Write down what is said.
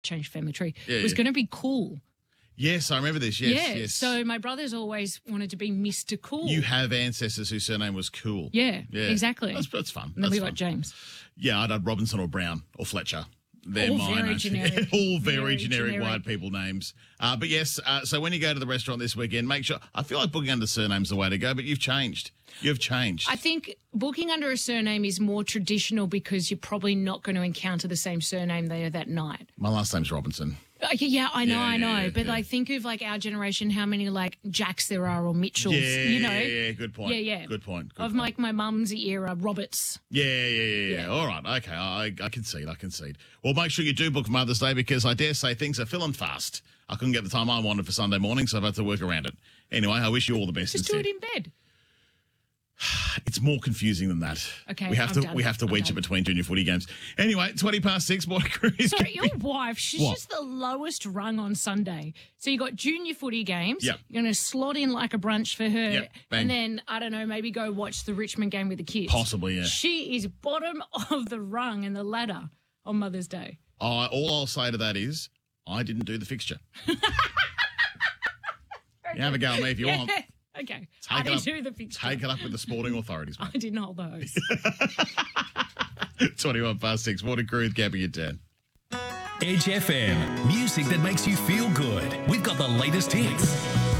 change family tree, Yeah, was yeah. going to be Cool. Yes, I remember this. Yes, Yeah. yes. So my brothers always wanted to be Mr. Cool. You have ancestors whose surname was Cool. Yeah, exactly. That's fun. And then That's we fun. got James. Yeah, I'd had Robinson or Brown or Fletcher. They're All mine. very actually. generic. All very Very generic generic. white people names. But yes, so when you go to the restaurant this weekend, make sure. I feel like booking under surname's the way to go, but you've changed. You've changed. I think booking under a surname is more traditional because you're probably not going to encounter the same surname there that night. My last name's Robinson. Yeah, I know, Yeah, but yeah. like think of like our generation, how many like Jacks there are or Mitchells, Yeah, good point. Yeah. Good point. Good Of point. like my mum's era, Roberts. Yeah. All right. Okay. I concede. Well, make sure you do book Mother's Day because I dare say things are filling fast. I couldn't get the time I wanted for Sunday morning, so I've had to work around it. Anyway, I wish you all the best. Just do instead. it in bed. It's more confusing than that. Okay, we have I'm to done. we have to I'm wedge it done. between junior footy games. Anyway, 6:20 Morning Crew is Sorry, gonna your wife, she's What? just the lowest rung on Sunday. So you got junior footy games. Yep. You're going to slot in like a brunch for her. Yep, bang. And then, I don't know, maybe go watch the Richmond game with the kids. Possibly, yeah. She is bottom of the rung in the ladder on Mother's Day. all I'll say to that is I didn't do the fixture. You have a go at me if you want. Okay. I didn't do the fixture. Take it up with the sporting authorities, mate. I didn't hold the hose. 6:21 Morning Crew with Gabby and Dan. Edge FM. Music that makes you feel good. We've got the latest hits.